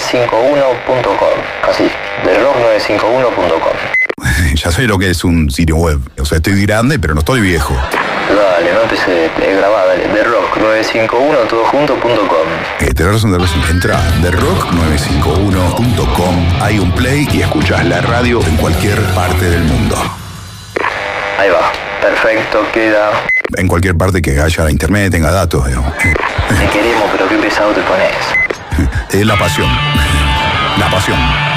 therock951.com. Así, therock951.com. Ya sé lo que es un sitio web. O sea, estoy grande, pero no estoy viejo. Dale, no empecé, grabá, dale. therock951todojunto.com. Tenés razón. Entra a therock951.com. Hay un play y escuchás la radio en cualquier parte del mundo. Ahí va, perfecto, queda. En cualquier parte que haya internet, tenga datos, digamos. Te queremos, pero qué pesado te pones. Es la pasión. La pasión.